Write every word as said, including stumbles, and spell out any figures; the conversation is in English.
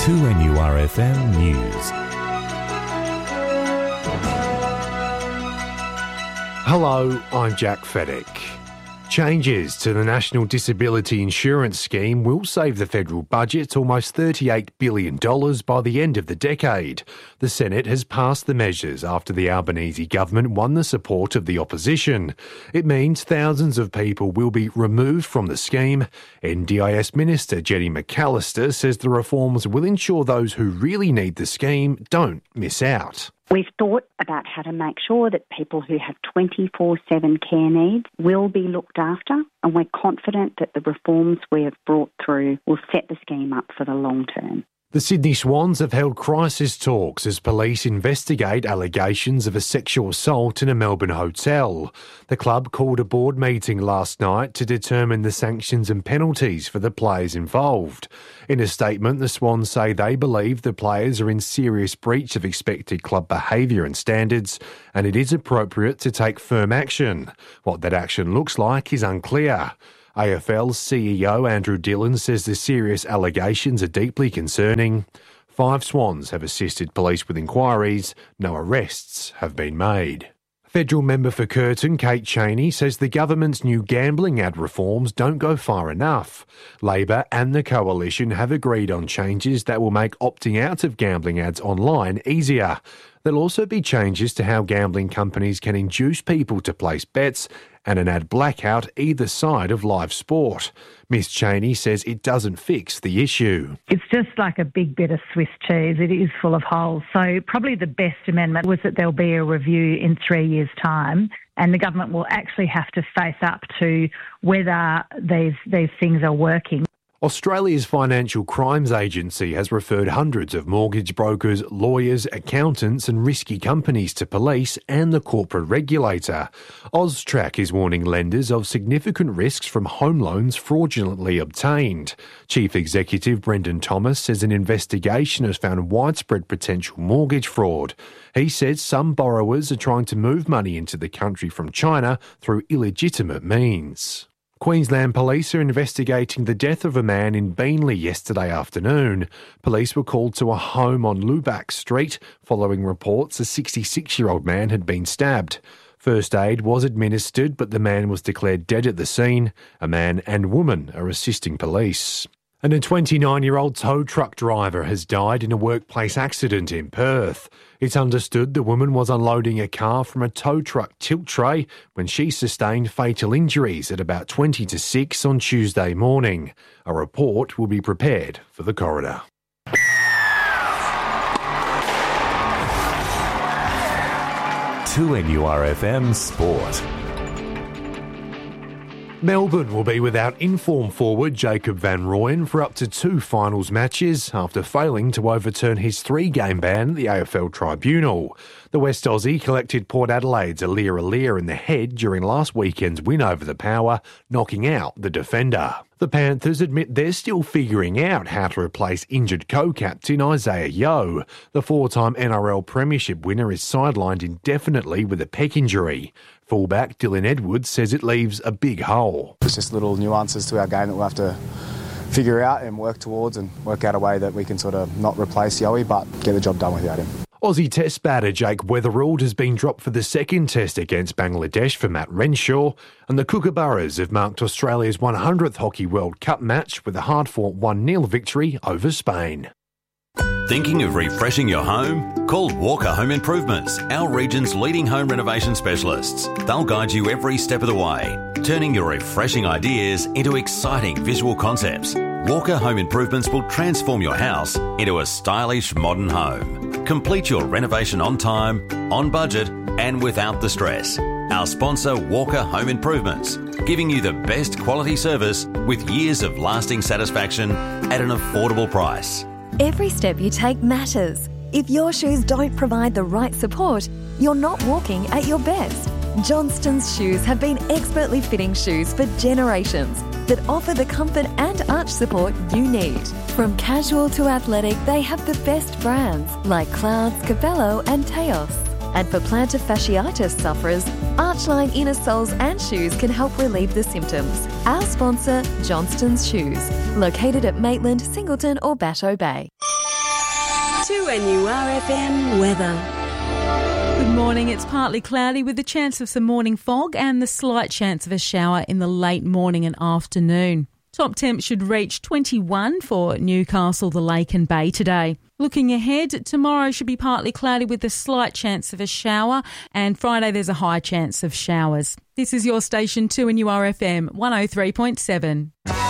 two N U R F M News. Hello, I'm Jack Fedek. Changes to the National Disability Insurance Scheme will save the federal budget almost thirty-eight billion dollars by the end of the decade. The Senate has passed the measures after the Albanese government won the support of the opposition. It means thousands of people will be removed from the scheme. N D I S Minister Jenny McAllister says the reforms will ensure those who really need the scheme don't miss out. We've thought about how to make sure that people who have twenty-four seven care needs will be looked after, and we're confident that the reforms we have brought through will set the scheme up for the long term. The Sydney Swans have held crisis talks as police investigate allegations of a sexual assault in a Melbourne hotel. The club called a board meeting last night to determine the sanctions and penalties for the players involved. In a statement, the Swans say they believe the players are in serious breach of expected club behaviour and standards, and it is appropriate to take firm action. What that action looks like is unclear. A F L's C E O Andrew Dillon says the serious allegations are deeply concerning. Five Swans have assisted police with inquiries. No arrests have been made. Federal member for Curtin, Kate Chaney, says the government's new gambling ad reforms don't go far enough. Labor and the Coalition have agreed on changes that will make opting out of gambling ads online easier. There'll also be changes to how gambling companies can induce people to place bets and an ad blackout either side of live sport. Miss Chaney says it doesn't fix the issue. It's just like a big bit of Swiss cheese. It is full of holes. So probably the best amendment was that there'll be a review in three years' time, and the government will actually have to face up to whether these these things are working. Australia's Financial Crimes Agency has referred hundreds of mortgage brokers, lawyers, accountants and risky companies to police and the corporate regulator. AUSTRAC is warning lenders of significant risks from home loans fraudulently obtained. Chief Executive Brendan Thomas says an investigation has found widespread potential mortgage fraud. He says some borrowers are trying to move money into the country from China through illegitimate means. Queensland Police are investigating the death of a man in Beenleigh yesterday afternoon. Police were called to a home on Lubac Street following reports a sixty-six-year-old man had been stabbed. First aid was administered, but the man was declared dead at the scene. A man and woman are assisting police. And a twenty-nine-year-old tow truck driver has died in a workplace accident in Perth. It's understood the woman was unloading a car from a tow truck tilt tray when she sustained fatal injuries at about twenty to six on Tuesday morning. A report will be prepared for the coroner. two N U R F M Sport. Melbourne will be without inform forward Jacob van Rooyen for up to two finals matches after failing to overturn his three-game ban at the A F L Tribunal. The West Aussie collected Port Adelaide's Alir Alir in the head during last weekend's win over the Power, knocking out the defender. The Panthers admit they're still figuring out how to replace injured co-captain Isaiah Yeo. The four-time N R L Premiership winner is sidelined indefinitely with a pec injury. Fullback Dylan Edwards says it leaves a big hole. It's just little nuances to our game that we'll have to figure out and work towards and work out a way that we can sort of not replace Yowie but get the job done without him. Aussie Test batter Jake Weatherald has been dropped for the second test against Bangladesh for Matt Renshaw, and the Kookaburras have marked Australia's one hundredth Hockey World Cup match with a hard-fought one nil victory over Spain. Thinking of refreshing your home? Call Walker Home Improvements, our region's leading home renovation specialists. They'll guide you every step of the way, turning your refreshing ideas into exciting visual concepts. Walker Home Improvements will transform your house into a stylish modern home. Complete your renovation on time, on budget, and without the stress. Our sponsor, Walker Home Improvements, giving you the best quality service with years of lasting satisfaction at an affordable price. Every step you take matters. If your shoes don't provide the right support, you're not walking at your best. Johnston's shoes have been expertly fitting shoes for generations that offer the comfort and arch support you need. From casual to athletic, they have the best brands like Clouds, Cabello and Teos. And for plantar fasciitis sufferers, Archline inner soles and shoes can help relieve the symptoms. Our sponsor, Johnston's Shoes, located at Maitland, Singleton or Batteau Bay. two N U R F M weather. Good morning. It's partly cloudy with the chance of some morning fog and the slight chance of a shower in the late morning and afternoon. Top temps should reach twenty-one for Newcastle, the Lake and Bay today. Looking ahead, tomorrow should be partly cloudy with a slight chance of a shower, and Friday there's a high chance of showers. This is your station two N U R F M one oh three point seven.